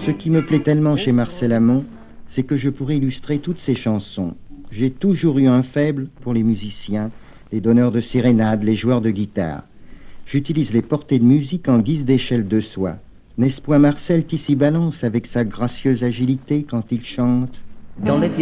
Ce qui me plaît tellement chez Marcel Amont, c'est que je pourrais illustrer toutes ses chansons. J'ai toujours eu un faible pour les musiciens, les donneurs de sérénades, les joueurs de guitare. J'utilise les portées de musique en guise d'échelle de soie. N'est-ce point Marcel qui s'y balance avec sa gracieuse agilité quand il chante ? Dans les